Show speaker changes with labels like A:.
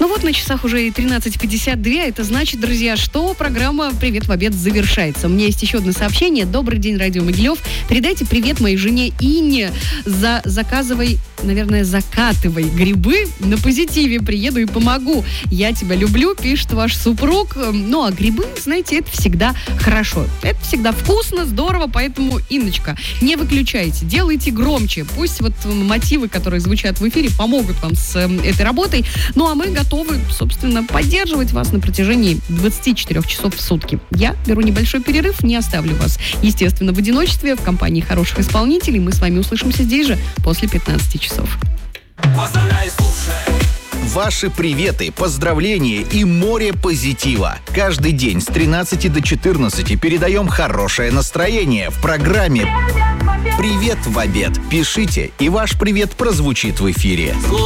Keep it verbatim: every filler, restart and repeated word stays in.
A: Ну вот на часах уже и тринадцать пятьдесят два. Это значит, друзья, что программа «Привет в обед» завершается. У меня есть еще одно сообщение. Добрый день, Радио Могилев. Передайте привет моей жене Инне. За заказывай, наверное, закатывай грибы. На позитиве приеду и помогу. Я тебя люблю, пишет ваш супруг. Ну, а грибы, знаете, это всегда хорошо. Это всегда вкусно, здорово. Поэтому, Инночка, не выключайте. Делайте громче. Пусть вот мотивы, которые звучат в эфире, помогут вам с этой работой. Ну, а мы готовы, собственно, поддерживать вас на протяжении двадцати четырёх часов в сутки. Я беру небольшой перерыв, не оставлю вас, естественно, в одиночестве, в компании хороших исполнителей. Мы с вами услышимся здесь же после пятнадцати часов.
B: Ваши приветы, поздравления и море позитива. Каждый день с тринадцати до четырнадцати передаем хорошее настроение в программе «Привет в обед». Пишите, и ваш привет прозвучит в эфире.